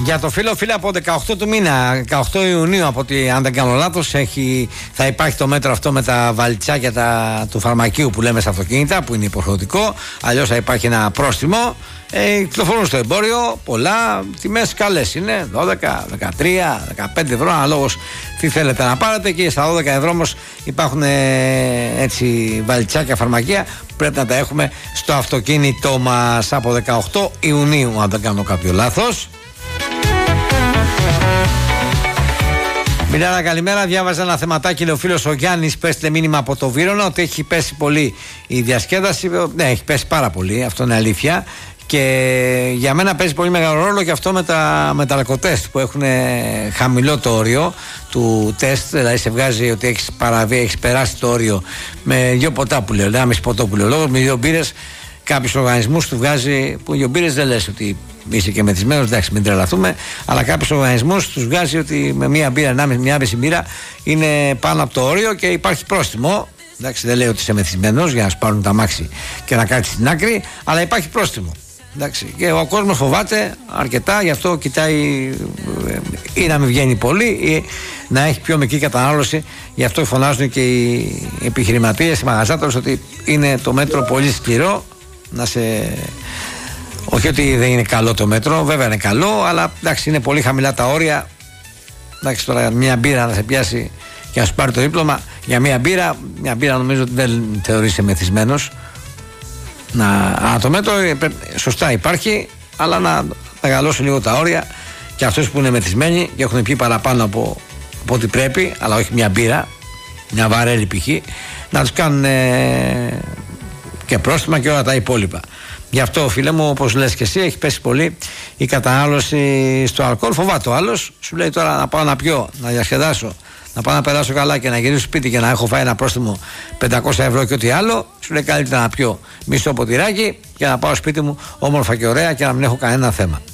Για το φίλο από 18 του μήνα, 18 Ιουνίου από ό,τι αν δεν κάνω λάθος, θα υπάρχει το μέτρο αυτό με τα βαλιτσάκια του φαρμακείου που λέμε στα αυτοκίνητα, που είναι υποχρεωτικό. Αλλιώς θα υπάρχει ένα πρόστιμο. Κυκλοφορούν στο εμπόριο πολλά, τιμές καλές είναι, 12, 13, 15 ευρώ, αναλόγως τι θέλετε να πάρετε. Και στα 12 ευρώ όμως υπάρχουν έτσι βαλιτσάκια φαρμακεία, πρέπει να τα έχουμε στο αυτοκίνητό μας από 18 Ιουνίου, αν δεν κάνω κάποιο λάθος. Μιλάρα, καλημέρα. Διάβαζα ένα θεματάκι, λέει ο φίλος ο Γιάννης, πέστε μήνυμα από το Βύρωνα ότι έχει πέσει πολύ η διασκέδαση. Ναι, έχει πέσει πάρα πολύ, αυτό είναι αλήθεια. Και για μένα παίζει πολύ μεγάλο ρόλο και αυτό με τα αλκοτέστ που έχουν χαμηλό το όριο του τεστ. Δηλαδή σε βγάζει ότι έχεις περάσει το όριο με 2 ποτά που λέω, ένα μισή ποτό που λέω, λόγω με 2 μπύρες. Κάποιους οργανισμούς του βγάζει, που 2 μπύρες δεν λες ότι είσαι και μεθυσμένος, εντάξει, μην τρελαθούμε, αλλά κάποιους οργανισμούς τους βγάζει ότι με μία μπύρα, μία μισή μπύρα είναι πάνω από το όριο και υπάρχει πρόστιμο. Εντάξει, δεν λέει ότι είσαι μεθυσμένος για να σου πάρουν τα μάξι και να κάτσεις στην άκρη, αλλά υπάρχει πρόστιμο. Εντάξει, και ο κόσμος φοβάται αρκετά, γι' αυτό κοιτάει ή να μην βγαίνει πολύ ή να έχει πιο μικρή κατανάλωση. Γι' αυτό φωνάζουν και οι επιχειρηματίες, οι μαγαζάτορες, ότι είναι το μέτρο πολύ σκληρό. Όχι ότι δεν είναι καλό το μέτρο, βέβαια είναι καλό, αλλά εντάξει, είναι πολύ χαμηλά τα όρια. Εντάξει, τώρα μια μπύρα να σε πιάσει και να σου πάρει το δίπλωμα για μια μπύρα νομίζω ότι δεν θεωρείσαι μεθυσμένος. Το μέτρο σωστά υπάρχει, αλλά να μεγαλώσουν λίγο τα όρια και αυτούς που είναι μεθυσμένοι και έχουν πιει παραπάνω από ό,τι πρέπει, αλλά όχι μια μπύρα, μια βαρέλη π.χ., να τους κάνουν και πρόστιμα και όλα τα υπόλοιπα. Γι' αυτό, φίλε μου, όπως λες και εσύ, έχει πέσει πολύ η κατανάλωση στο αλκοόλ. Φοβάται ο άλλος, σου λέει τώρα να πάω να πιω, να διασκεδάσω, να πάω να περάσω καλά και να γυρίσω σπίτι και να έχω φάει ένα πρόστιμο 500 ευρώ και ό,τι άλλο. Σου λέει καλύτερα να πιω μισό ποτηράκι και να πάω σπίτι μου όμορφα και ωραία και να μην έχω κανένα θέμα.